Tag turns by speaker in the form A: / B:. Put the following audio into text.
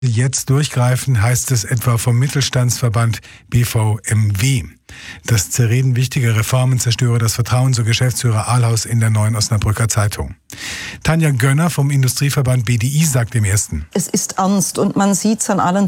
A: Jetzt durchgreifen, heißt es etwa vom Mittelstandsverband BVMW. Das Zerreden wichtiger Reformen zerstöre das Vertrauen, so Geschäftsführer Ahlhaus in der Neuen Osnabrücker Zeitung. Tanja Gönner vom Industrieverband BDI sagt im Ersten:
B: Es ist ernst und man sieht es an allen